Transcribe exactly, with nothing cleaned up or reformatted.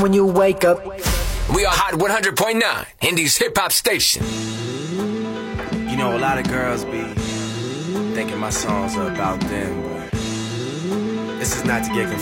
when you wake up. We are Hot one hundred point nine, Indie's hip-hop station. You know, a lot of girls be thinking my songs are about them, but this is not to get confused.